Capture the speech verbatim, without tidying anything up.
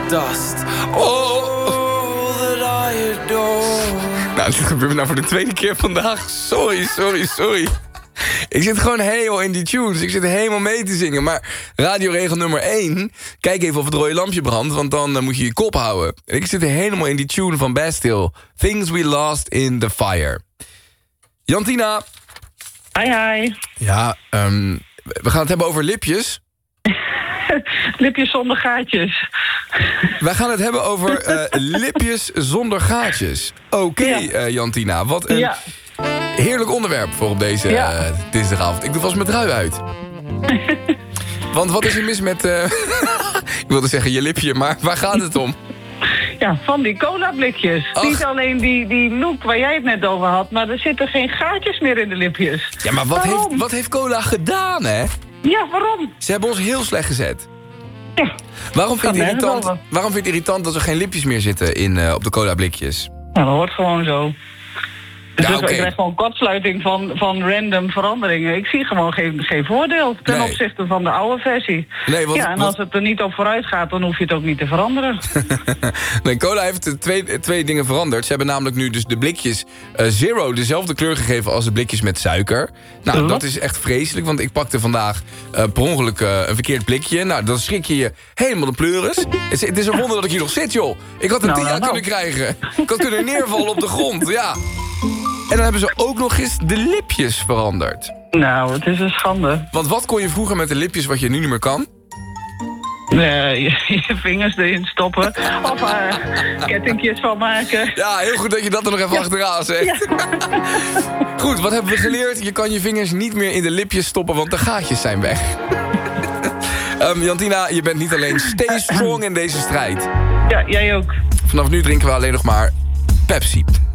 dust. Oh, that I adore. Nou, dit gebeurt nou voor de tweede keer vandaag. Sorry, sorry, sorry. Ik zit gewoon helemaal in die tunes. Ik zit helemaal mee te zingen. Maar radioregel nummer één... kijk even of het rode lampje brandt... want dan uh, moet je je kop houden. En ik zit helemaal in die tune van Bastille. Things We Lost in the Fire. Jantina. Hi, hi. Ja, um, we gaan het hebben over lipjes. Lipjes zonder gaatjes. Wij gaan het hebben over uh, lipjes zonder gaatjes. Oké, okay, ja. uh, Jantina. Wat een ja. heerlijk onderwerp voor op deze ja. uh, dinsdagavond. Ik doe vast mijn trui uit. Want wat is er mis met... Uh, ik wilde zeggen je lipje, maar waar gaat het om? Ja, van die cola-blikjes. Ach. Niet alleen die, die look waar jij het net over had... maar er zitten geen gaatjes meer in de lipjes. Ja, maar wat, heeft, wat heeft cola gedaan, hè? Ja, waarom? Ze hebben ons heel slecht gezet. Ja. Waarom vind je het irritant, waarom vind je het irritant dat er geen lipjes meer zitten in, uh, op de cola-blikjes? Nou, dat hoort gewoon zo. Dus ja, okay. Ik krijg gewoon kortsluiting van, van random veranderingen. Ik zie gewoon geen, geen voordeel ten nee. opzichte van de oude versie. Nee, wat, ja, en als wat... het er niet op vooruit gaat, dan hoef je het ook niet te veranderen. Nee, cola heeft twee, twee dingen veranderd. Ze hebben namelijk nu dus de blikjes uh, Zero dezelfde kleur gegeven als de blikjes met suiker. Nou, uh-huh. dat is echt vreselijk, want ik pakte vandaag uh, per ongeluk uh, een verkeerd blikje. Nou, dan schrik je je helemaal de pleuris. Het is, het is een wonder dat ik hier nog zit, joh. Ik had een nou, tia nou, kunnen nou. krijgen. Ik had kunnen neervallen op de grond, ja. En dan hebben ze ook nog eens de lipjes veranderd. Nou, het is een schande. Want wat kon je vroeger met de lipjes wat je nu niet meer kan? Nee, je, je vingers erin stoppen. Of uh, kettingjes van maken. Ja, heel goed dat je dat er nog even ja. achteraan zegt. Ja. Goed, wat hebben we geleerd? Je kan je vingers niet meer in de lipjes stoppen, want de gaatjes zijn weg. um, Jantina, je bent niet alleen stay strong in deze strijd. Ja, jij ook. Vanaf nu drinken we alleen nog maar Pepsi.